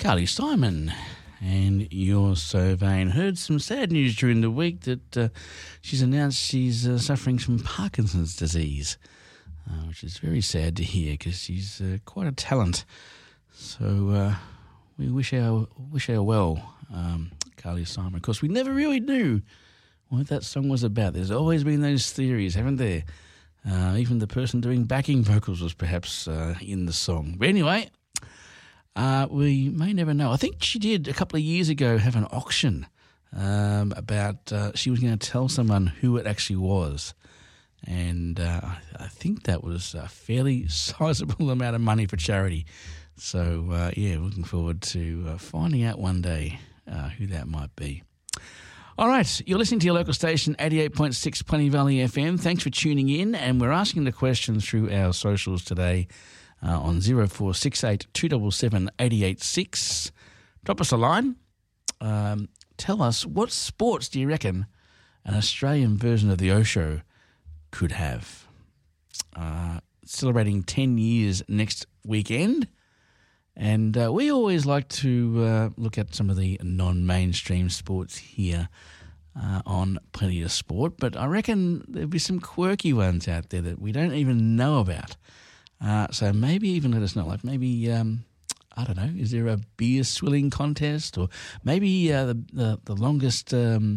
Carly Simon. And You're So Vain. Heard some sad news during the week that she's announced she's suffering from Parkinson's disease, which is very sad to hear because she's quite a talent. So we wish her well, Carly Simon. Of course, we never really knew what that song was about. There's always been those theories, haven't there? Even the person doing backing vocals was perhaps in the song. But anyway, we may never know. I think she did a couple of years ago have an auction about she was going to tell someone who it actually was. And I think that was a fairly sizable amount of money for charity. So, looking forward to finding out one day who that might be. All right, you're listening to your local station, 88.6 Plenty Valley FM. Thanks for tuning in, and we're asking the questions through our socials today on 0468 277 886. Drop us a line. Tell us, what sports do you reckon an Australian version of the Osho could have? Celebrating 10 years next weekend. And we always like to look at some of the non-mainstream sports here on Plenty of Sport, but I reckon there'll be some quirky ones out there that we don't even know about. So maybe even let us know, like maybe, I don't know, is there a beer swilling contest, or maybe the longest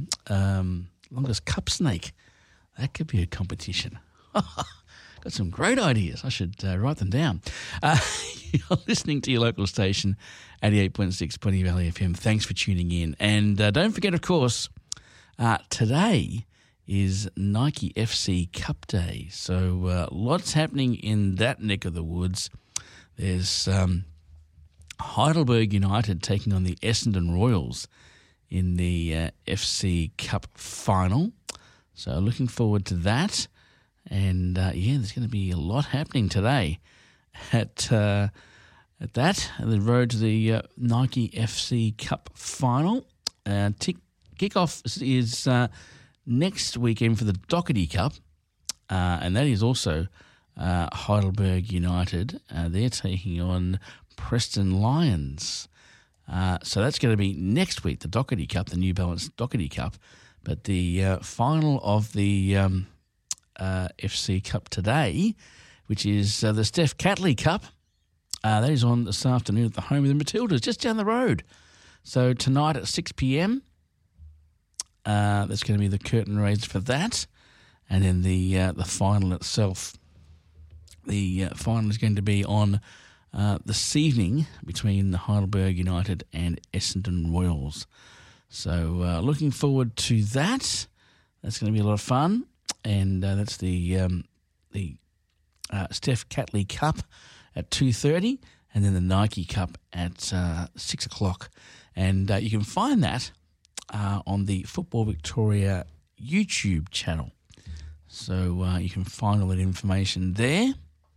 cup snake? That could be a competition. Got some great ideas. I should write them down. You're listening to your local station, 88.6 Plenty Valley FM. Thanks for tuning in. And don't forget, of course, today is Nike FC Cup Day. So lots happening in that neck of the woods. There's Heidelberg United taking on the Essendon Royals in the FC Cup final. So looking forward to that. And, there's going to be a lot happening today at the road to the Nike FC Cup final. Kickoff is next weekend for the Doherty Cup, and that is also Heidelberg United. They're taking on Preston Lions. So that's going to be next week, the Doherty Cup, the New Balance Doherty Cup. But the final of the FC Cup today, which is the Steph Catley Cup. That is on this afternoon at the home of the Matildas, just down the road. So tonight at 6 p.m, that's going to be the curtain raised for that. And then the final itself, the final is going to be on this evening between Heidelberg United and Essendon Royals. So looking forward to that. That's going to be a lot of fun. And that's the Steph Catley Cup at 2:30, and then the Nike Cup at 6 o'clock. And you can find that on the Football Victoria YouTube channel. So you can find all that information there.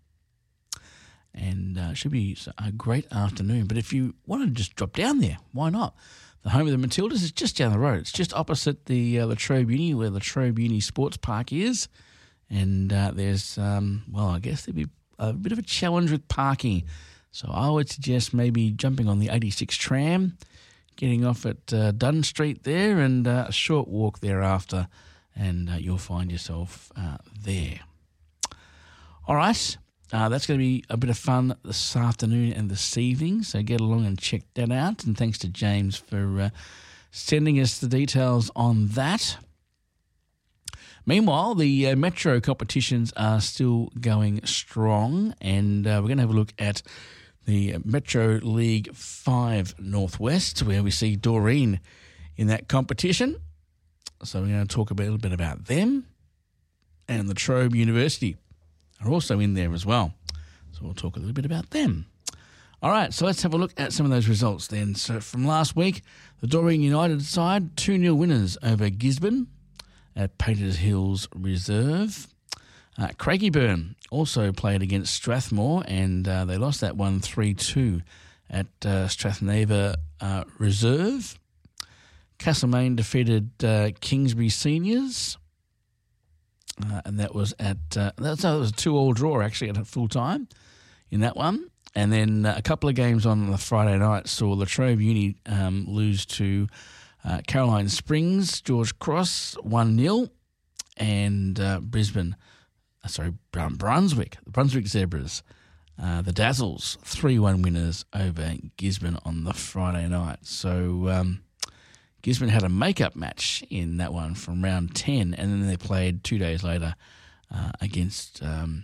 And it should be a great afternoon. But if you want to just drop down there, why not? The home of the Matildas is just down the road. It's just opposite the Latrobe Uni, where Latrobe Uni Sports Park is. And there's, I guess there'd be a bit of a challenge with parking. So I would suggest maybe jumping on the 86 tram, getting off at Dunn Street there, and a short walk thereafter, and you'll find yourself there. All right. That's going to be a bit of fun this afternoon and this evening, so get along and check that out. And thanks to James for sending us the details on that. Meanwhile, the Metro competitions are still going strong, and we're going to have a look at the Metro League 5 Northwest, where we see Doreen in that competition. So we're going to talk a little bit about them, and Latrobe University are also in there as well. So we'll talk a little bit about them. All right, so let's have a look at some of those results then. So from last week, the Doreen United side, 2-0 winners over Gisborne at Painters Hills Reserve. Craigieburn also played against Strathmore, and they lost that one 3-2 at Strathneva Reserve. Castlemaine defeated Kingsbury Seniors. And that was at that was a 2-2 draw actually at full time in that one. And then a couple of games on the Friday night saw Latrobe Uni lose to Caroline Springs, George Cross 1-0, and Brunswick, the Brunswick Zebras, the Dazzles, 3-1 winners over Gisborne on the Friday night. So Gisborne had a make-up match in that one from round 10, and then they played 2 days later against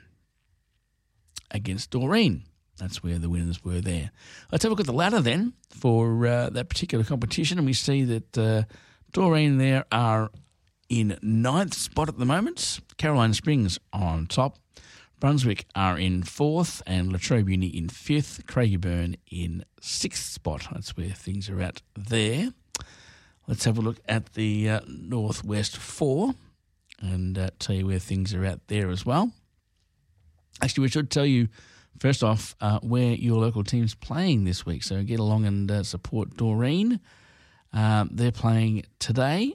Doreen. That's where the winners were there. Let's have a look at the ladder then for that particular competition, and we see that Doreen there are in 9th spot at the moment. Caroline Springs on top. Brunswick are in 4th, and Latrobe Uni in 5th. Craigieburn in 6th spot. That's where things are at there. Let's have a look at the Northwest 4 and tell you where things are at there as well. Actually, we should tell you, first off, where your local team's playing this week. So get along and support Doreen. They're playing today.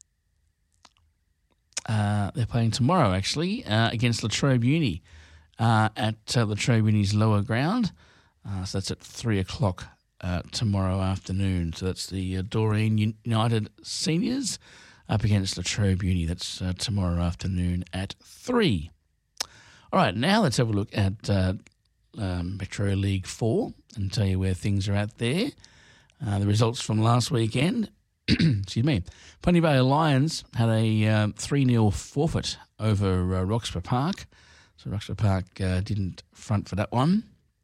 They're playing tomorrow, actually, against Latrobe Uni at Latrobe Uni's lower ground. So that's at 3 o'clock tomorrow afternoon. So that's the Doreen United Seniors up against Latrobe Uni. That's tomorrow afternoon at 3. All right, now let's have a look at Metro League 4 and tell you where things are at there. The results from last weekend. Excuse me. Plenty Valley Lions had a 3-0 forfeit over Roxburgh Park. So Roxburgh Park didn't front for that one.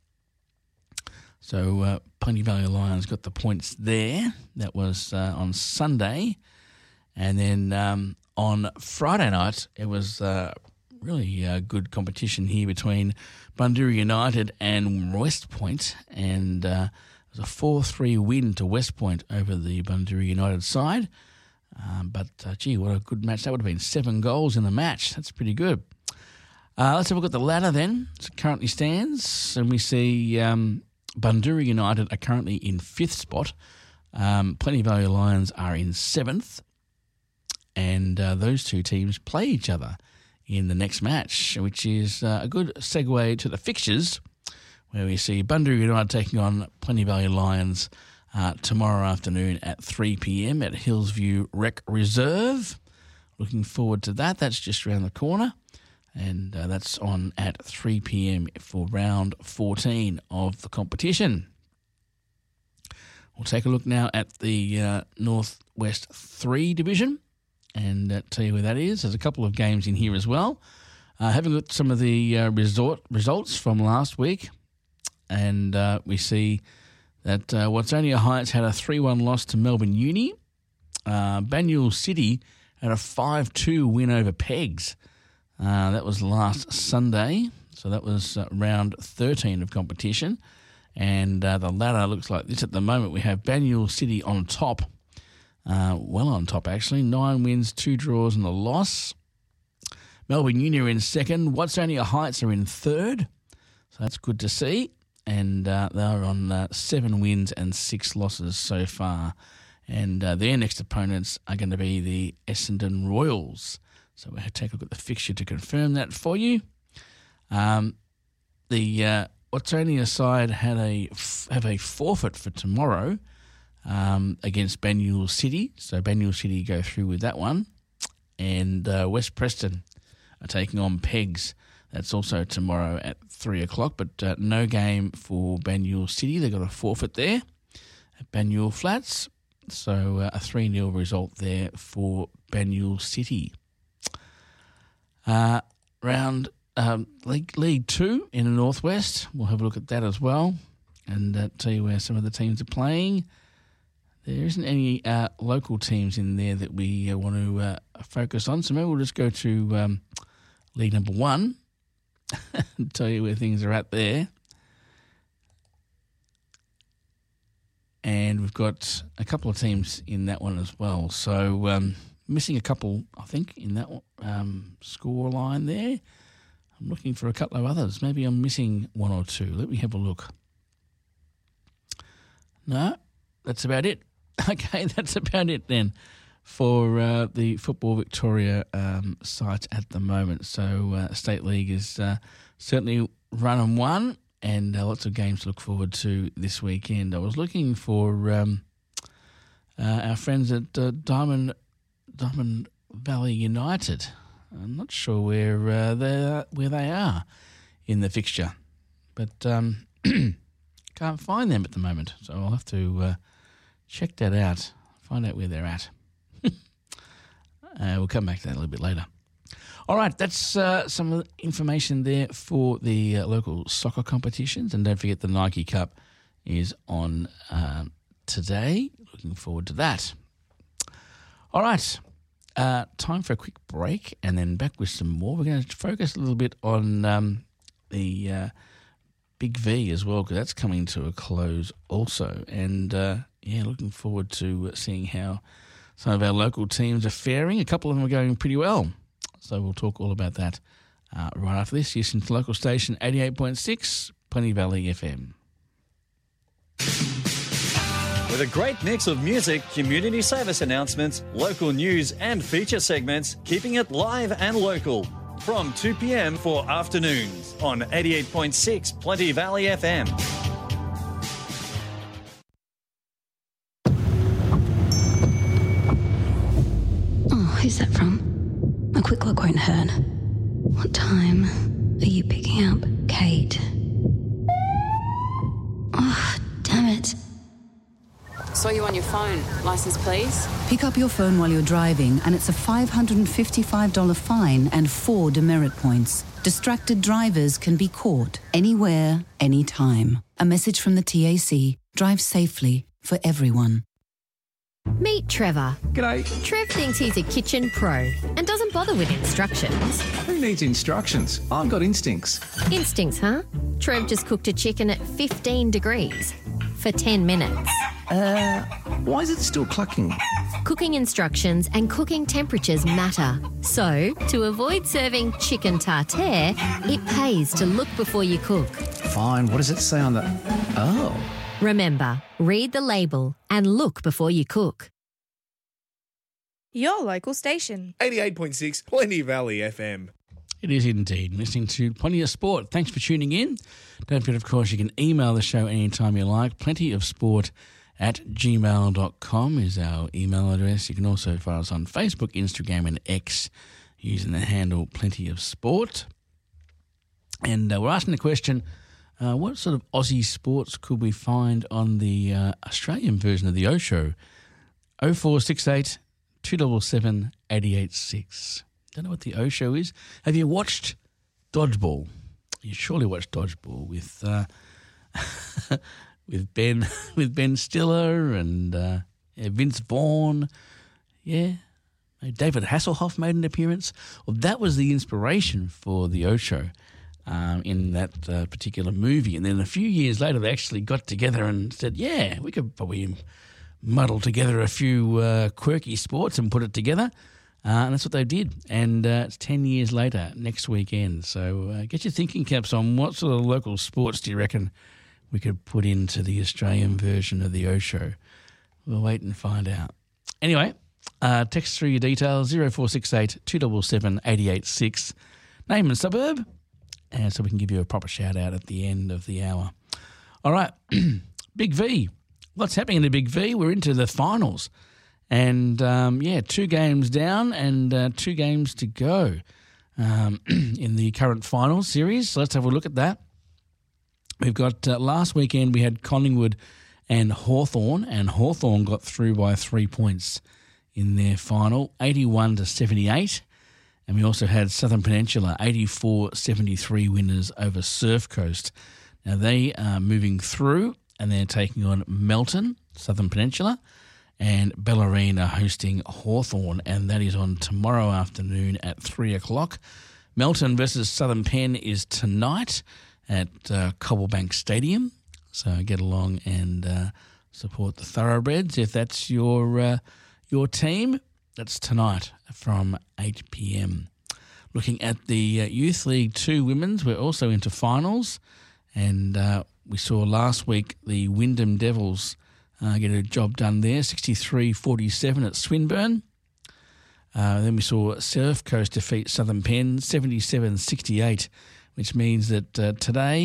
So Plenty Valley Lions got the points there. That was on Sunday. And then on Friday night, it was really good competition here between Bundoora United and West Point. And it was a 4-3 win to West Point over the Bundoora United side. But gee, what a good match. That would have been 7 goals in the match. That's pretty good. Let's have a look at the ladder then. As it currently stands. And we see Bundoora United are currently in 5th spot. Plenty Valley Lions are in 7th. And those two teams play each other in the next match, which is a good segue to the fixtures, where we see Bundoora United taking on Plenty Valley Lions tomorrow afternoon at 3 p.m. at Hillsview Rec Reserve. Looking forward to that. That's just around the corner. And that's on at 3 p.m. for round 14 of the competition. We'll take a look now at the Northwest 3 division and tell you where that is. There's a couple of games in here as well. Having looked at some of the results from last week, and we see that Watsonia Heights had a 3-1 loss to Melbourne Uni. Banyule City had a 5-2 win over Pegs. That was last Sunday, so that was round 13 of competition. And the ladder looks like this at the moment. We have Banyule City on top. Well on top, actually. 9 wins, 2 draws and a loss. Melbourne Uni are in 2nd. Watsonia Heights are in 3rd. So that's good to see. And they're on 7 wins and 6 losses so far. And their next opponents are going to be the Essendon Royals. So we'll take a look at the fixture to confirm that for you. The Watsonia side have a forfeit for tomorrow against Banyule City. So Banyule City go through with that one. And West Preston are taking on Pegs. That's also tomorrow at 3 o'clock, but no game for Banyule City. They've got a forfeit there at Banyule Flats. So a 3-0 result there for Banyule City. League 2 in the Northwest. We'll have a look at that as well and tell you where some of the teams are playing. There isn't any local teams in there that we want to focus on, so maybe we'll just go to League number 1 and tell you where things are at there. And we've got a couple of teams in that one as well. So missing a couple, I think, in that score line there. I'm looking for a couple of others. Maybe I'm missing 1 or 2. Let me have a look. No, that's about it. Okay, that's about it then for the Football Victoria site at the moment. So State League is certainly run and won, and lots of games to look forward to this weekend. I was looking for our friends at Diamond Valley United. I'm not sure where they are in the fixture, but can't find them at the moment. So I'll have to check that out, find out where they're at. We'll come back to that a little bit later. All right, that's some of the information there for the local soccer competitions. And don't forget the Nike Cup is on today. Looking forward to that. All right, time for a quick break and then back with some more. We're going to focus a little bit on the Big V as well, because that's coming to a close also. And, looking forward to seeing how some of our local teams are faring. A couple of them are going pretty well. So we'll talk all about that right after this. You're listening to local station 88.6, Plenty Valley FM. With a great mix of music, community service announcements, local news and feature segments, keeping it live and local. From 2 p.m. for afternoons on 88.6 Plenty Valley FM. Oh, who's that from? A quick look won't hurt. What time are you picking up, Kate? Oh, damn it. Saw you on your phone. License, please. Pick up your phone while you're driving, and it's a $555 fine and 4 demerit points. Distracted drivers can be caught anywhere, anytime. A message from the TAC. Drive safely for everyone. Meet Trevor. G'day. Trev thinks he's a kitchen pro and doesn't bother with instructions. Who needs instructions? I've got instincts. Instincts, huh? Trev just cooked a chicken at 15 degrees for 10 minutes. Why is it still clucking? Cooking instructions and cooking temperatures matter. So, to avoid serving chicken tartare, it pays to look before you cook. Fine, what does it say on the... Oh. Remember, read the label and look before you cook. Your local station. 88.6 Plenty Valley FM. It is indeed. Listening to Plenty of Sport. Thanks for tuning in. Don't forget, of course, you can email the show anytime you like. plentyofsport@gmail.com is our email address. You can also find us on Facebook, Instagram and X using the handle Plenty of Sport. And we're asking the question, what sort of Aussie sports could we find on the Australian version of the O Show? 0468 277 886. Don't know what the O Show is. Have you watched Dodgeball? You surely watched Dodgeball with with Ben Stiller and Vince Vaughn. Yeah, David Hasselhoff made an appearance. Well, that was the inspiration for the O Show in that particular movie. And then a few years later, they actually got together and said, yeah, we could probably muddle together a few quirky sports and put it together. And that's what they did. And it's 10 years later, next weekend. So get your thinking caps on. What sort of local sports do you reckon we could put into the Australian version of the O Show? We'll wait and find out. Anyway, text through your details, 0468 277 886. Name and suburb. And so we can give you a proper shout out at the end of the hour. All right, Big V. What's happening in the Big V? We're into the finals. And, 2 games down and 2 games to go in the current finals series. So let's have a look at that. We've got last weekend we had Collingwood and Hawthorn got through by 3 points in their final, 81-78. And we also had Southern Peninsula, 84-73 winners over Surf Coast. Now they are moving through and they're taking on Melton, Southern Peninsula, and Bellarine hosting Hawthorn, and that is on tomorrow afternoon at 3 o'clock. Melton versus Southern Pen is tonight at Cobblebank Stadium, so get along and support the Thoroughbreds if that's your team. That's tonight from 8 p.m. Looking at the Youth League 2 Women's, we're also into finals, and we saw last week the Wyndham Devils get a job done there, 63-47 at Swinburne. Then we saw Surf Coast defeat Southern Pen, 77-68, which means that today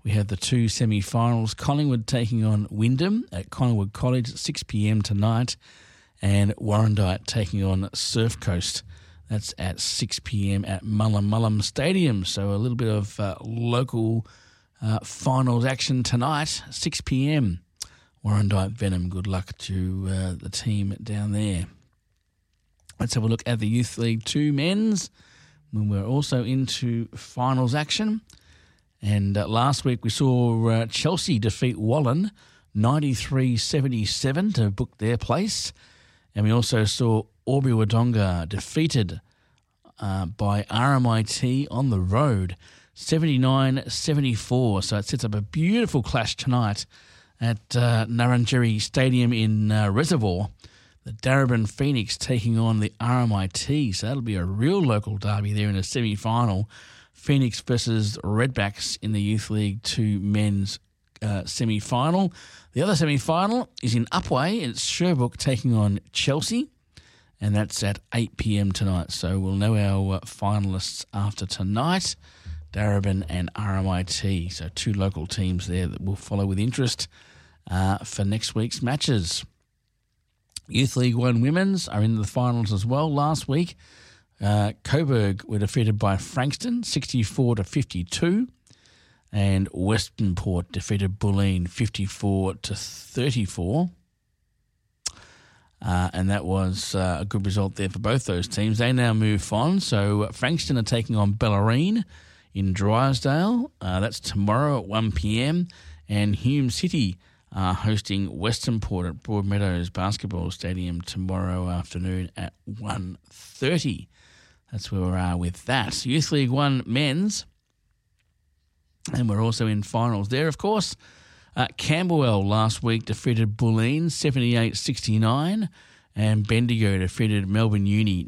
We have the two semi-finals. Collingwood taking on Wyndham at Collingwood College at 6 p.m. tonight, and Warrandyte taking on Surf Coast. That's at 6 p.m. at Mullum Stadium. So a little bit of local finals action tonight, 6 p.m. Warrandyte Venom, good luck to the team down there. Let's have a look at the Youth League 2 men's. We're also into finals action. And last week we saw Chelsea defeat Wallen 93-77 to book their place. And we also saw Albury Wodonga defeated by RMIT on the road 79-74. So it sets up a beautiful clash tonight at Nurrunjeri Stadium in Reservoir. The Darebin Phoenix taking on the RMIT. So that'll be a real local derby there in a semi-final. Phoenix versus Redbacks in the Youth League 2 men's semi-final. The other semi-final is in Upwey. It's Sherbrooke taking on Chelsea, and that's at 8 p.m. tonight. So we'll know our finalists after tonight, Darebin and RMIT. So two local teams there that we'll follow with interest for next week's matches. Youth League 1 women's are in the finals as well. Last week, Coburg were defeated by Frankston 64-52, and Western Port defeated Bulleen 54-34. And that was a good result there for both those teams. They now move on. So Frankston are taking on Bellarine in Drysdale. That's tomorrow at 1 p.m. And Hume City are hosting Western Port at Broadmeadows Basketball Stadium tomorrow afternoon at 1:30. That's where we are with that. Youth League 1 men's. And we're also in finals there, of course. Camberwell last week defeated Bulleen 78-69, and Bendigo defeated Melbourne Uni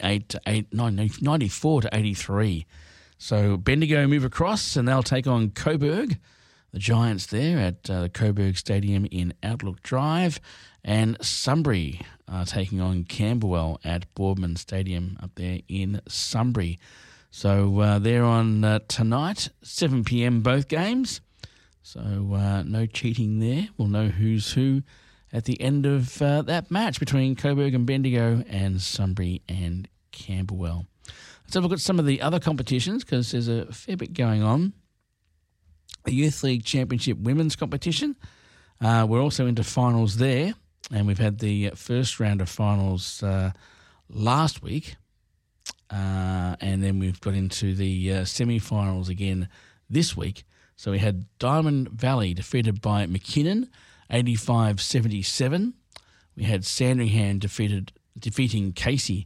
94-83. So Bendigo move across and they'll take on Coburg, the Giants there at the Coburg Stadium in Outlook Drive, and Sunbury taking on Camberwell at Boardman Stadium up there in Sunbury. So they're on tonight, 7 p.m. both games. So no cheating there. We'll know who's who at the end of that match between Coburg and Bendigo and Sunbury and Camberwell. Let's have a look at some of the other competitions because there's a fair bit going on. The Youth League Championship Women's Competition. We're also into finals there, and we've had the first round of finals last week, and then we've got into the semi-finals again this week. So we had Diamond Valley defeated by McKinnon, 85-77. We had Sandringham defeating Casey,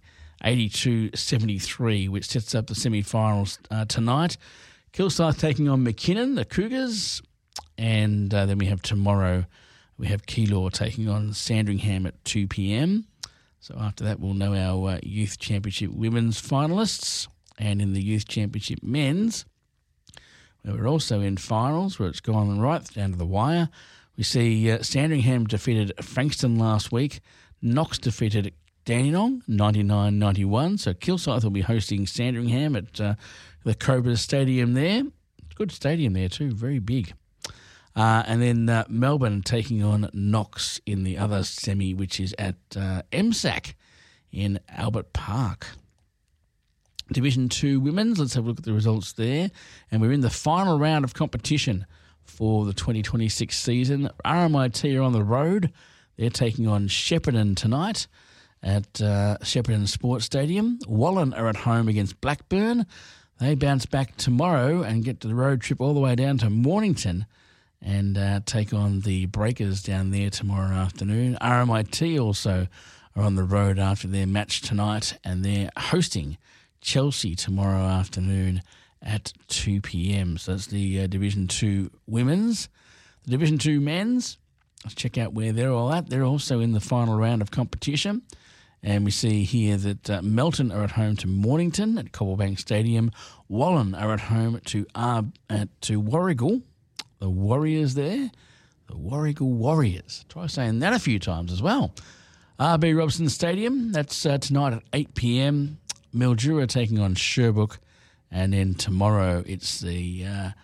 82-73, which sets up the semi-finals tonight. Kilsyth taking on McKinnon, the Cougars. And then we have tomorrow, we have Keilor taking on Sandringham at 2 p.m. So after that, we'll know our Youth Championship Women's finalists. And in the Youth Championship Men's, we're also in finals where it's gone right down to the wire. We see Sandringham defeated Frankston last week. Knox defeated Dandenong 99-91. So Kilsyth will be hosting Sandringham at the Cobras Stadium there. Good stadium there too, very big. And then Melbourne taking on Knox in the other semi, which is at MSAC in Albert Park. Division 2 Women's, let's have a look at the results there. And we're in the final round of competition for the 2026 season. RMIT are on the road. They're taking on Shepparton tonight at Shepparton Sports Stadium. Wallen are at home against Blackburn. They bounce back tomorrow and get the road trip all the way down to Mornington and take on the Breakers down there tomorrow afternoon. RMIT also are on the road after their match tonight, and they're hosting Chelsea tomorrow afternoon at 2 p.m. So that's the Division 2 Women's. The Division 2 Men's, let's check out where they're all at. They're also in the final round of competition. And we see here that Melton are at home to Mornington at Cobblebank Stadium. Wallen are at home to Warrigal. The Warriors there. The Warrigal Warriors. Try saying that a few times as well. RB Robson Stadium. That's tonight at 8 p.m. Mildura taking on Sherbrooke. And then tomorrow it's the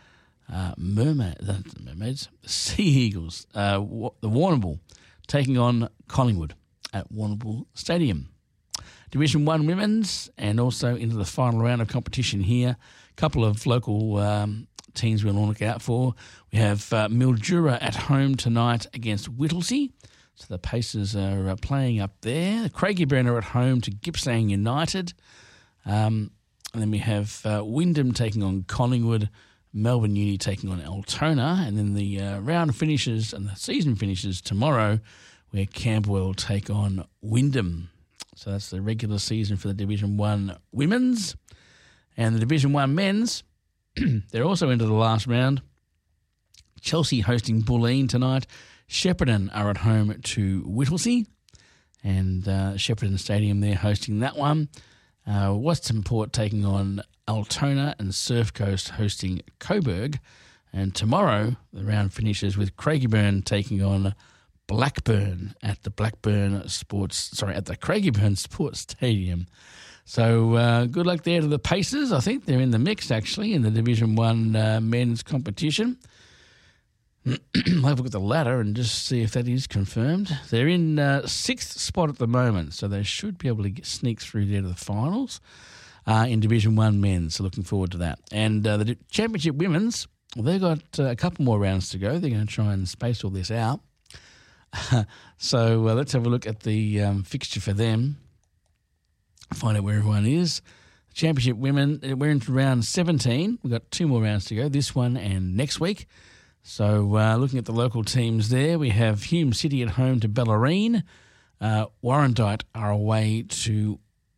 the Sea Eagles, the Warrnambool, taking on Collingwood at Warrnambool Stadium. Division 1 women's, and also into the final round of competition here. A couple of local teams we'll look out for. We have Mildura at home tonight against Whittlesea. So the Pacers are playing up there. Craigieburn are at home to Gippsland United. And then we have Wyndham taking on Collingwood, Melbourne Uni taking on Altona, and then the round finishes and the season finishes tomorrow, where Camberwell take on Wyndham. So that's the regular season for the Division 1 women's. And the Division 1 men's, they're also into the last round. Chelsea hosting Bulleen tonight. Shepparton are at home to Whittlesea, and Shepparton Stadium, they're hosting that one. Western Port taking on Altona, and Surf Coast hosting Coburg. And tomorrow, the round finishes with Craigieburn taking on Blackburn at the Craigieburn Sports Stadium. So good luck there to the Pacers. I think they're in the mix, actually, in the Division 1 men's competition. I'll have a look at the ladder and just see if that is confirmed. They're in 6th spot at the moment, so they should be able to sneak through there to the finals in Division 1 men's. So looking forward to that. And the Championship women's, well, they've got a couple more rounds to go. They're going to try and space all this out. So let's have a look at the fixture for them, find out where everyone is. Championship women, we're into round 17. We've got 2 more rounds to go, this one and next week. So looking at the local teams there, we have Hume City at home to Bellarine. Warrandyte are away to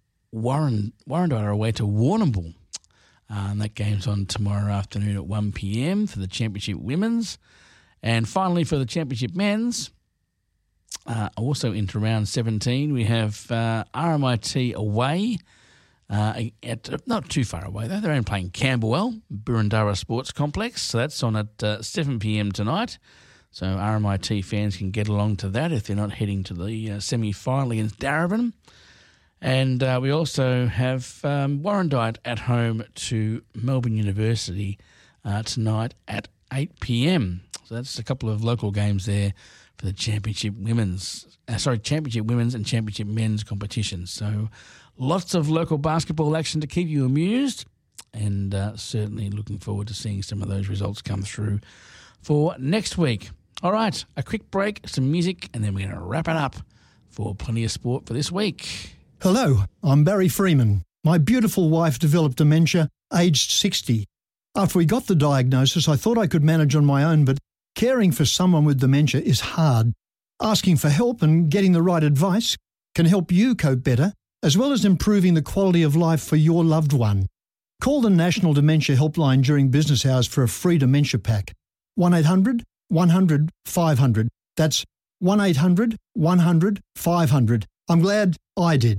Warrnambool. And that game's on tomorrow afternoon at 1 p.m. for the Championship women's. And finally for the Championship men's, also into round 17, we have RMIT away. Not too far away, though. They're only playing Camberwell, Burundara Sports Complex. So that's on at 7 p.m. tonight. So RMIT fans can get along to that if they're not heading to the semi-final against Darebin. And we also have Warrandyte at home to Melbourne University tonight at 8 p.m. So that's a couple of local games there for the Championship women's and Championship men's competitions. So lots of local basketball action to keep you amused, and certainly looking forward to seeing some of those results come through for next week. All right, a quick break, some music, and then we're going to wrap it up for plenty of sport for this week. Hello, I'm Barry Freeman. My beautiful wife developed dementia, aged 60. After we got the diagnosis, I thought I could manage on my own, but caring for someone with dementia is hard. Asking for help and getting the right advice can help you cope better, as well as improving the quality of life for your loved one. Call the National Dementia Helpline during business hours for a free dementia pack. 1-800-100-500. That's 1-800-100-500. I'm glad I did.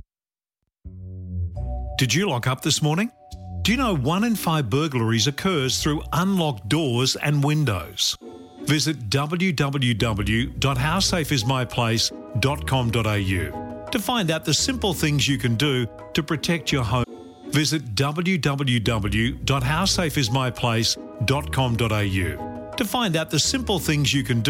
Did you lock up this morning? Do you know 1 in 5 burglaries occurs through unlocked doors and windows? Visit www.howsafeismyplace.com.au to find out the simple things you can do to protect your home. Visit www.howsafeismyplace.com.au to find out the simple things you can do